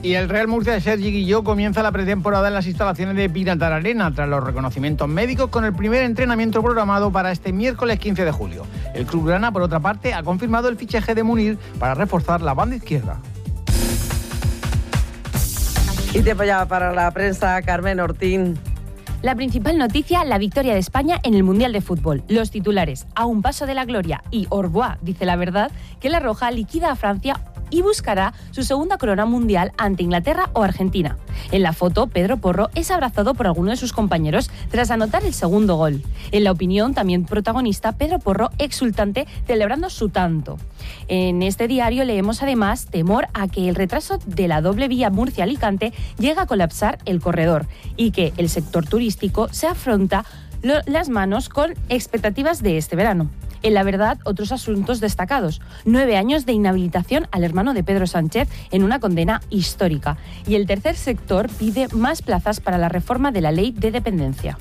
Y el Real Murcia de Sergi Guilló comienza la pretemporada en las instalaciones de Pinatar Arena tras los reconocimientos médicos con el primer entrenamiento programado para este miércoles 15 de julio. El club grana, por otra parte, ha confirmado el fichaje de Munir para reforzar la banda izquierda. Y tiempo ya para la prensa, Carmen Ortín. La principal noticia, la victoria de España en el Mundial de Fútbol. Los titulares, a un paso de la gloria y Orboá dice la verdad que la Roja liquida a Francia y buscará su segunda corona mundial ante Inglaterra o Argentina. En la foto, Pedro Porro es abrazado por alguno de sus compañeros tras anotar el segundo gol. En la opinión, también protagonista, Pedro Porro exultante celebrando su tanto. En este diario leemos además temor a que el retraso de la doble vía Murcia-Alicante llegue a colapsar el corredor y que el sector turístico se afronta las manos con expectativas de este verano. En La Verdad, otros asuntos destacados. 9 años de inhabilitación al hermano de Pedro Sánchez en una condena histórica. Y el tercer sector pide más plazas para la reforma de la ley de dependencia.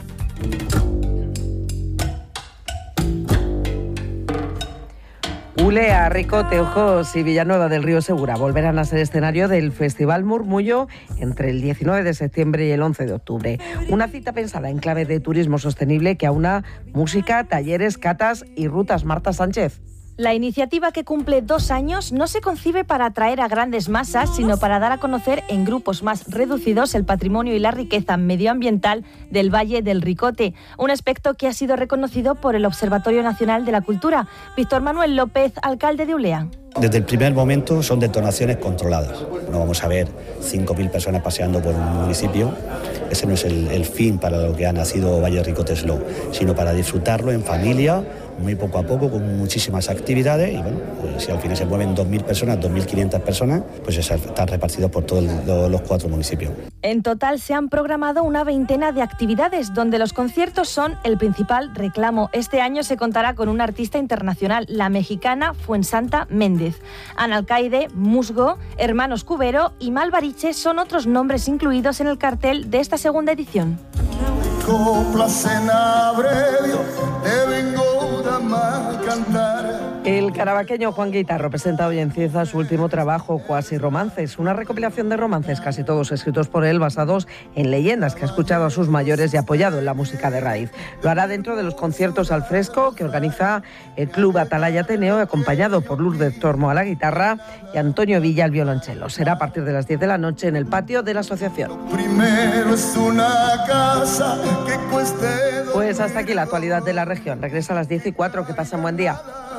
Ulea, Ricote, Ojos y Villanueva del Río Segura volverán a ser escenario del Festival Murmullo entre el 19 de septiembre y el 11 de octubre. Una cita pensada en clave de turismo sostenible que aúna música, talleres, catas y rutas. Marta Sánchez. La iniciativa, que cumple 2 años, no se concibe para atraer a grandes masas, sino para dar a conocer en grupos más reducidos el patrimonio y la riqueza medioambiental del Valle del Ricote, un aspecto que ha sido reconocido por el Observatorio Nacional de la Cultura. Víctor Manuel López, alcalde de Ulea. Desde el primer momento son detonaciones controladas. No vamos a ver 5.000 personas paseando por un municipio. Ese no es el fin para lo que ha nacido Valle Ricote Slow, sino para disfrutarlo en familia, muy poco a poco, con muchísimas actividades. Y bueno, pues si al final se mueven 2.000 personas, 2.500 personas, pues están repartidos por todos los 4 municipios. En total se han programado una veintena de actividades, donde los conciertos son el principal reclamo. Este año se contará con una artista internacional, la mexicana Fuensanta Méndez. Analcaide, Musgo, Hermanos Cubero y Malvariche son otros nombres incluidos en el cartel de esta segunda edición. El carabaqueño Juan Guitarro presenta hoy en Cieza su último trabajo, Cuasi Romances, una recopilación de romances, casi todos escritos por él, basados en leyendas que ha escuchado a sus mayores y apoyado en la música de raíz. Lo hará dentro de los conciertos al fresco que organiza el Club Atalaya Ateneo, acompañado por Lourdes Tormo a la guitarra y Antonio Villa al violonchelo. Será a partir de las 10 de la noche en el patio de la asociación. Primero es una casa que cueste... Pues hasta aquí la actualidad de la región. Regresa a las 10:04. Que pasen buen día.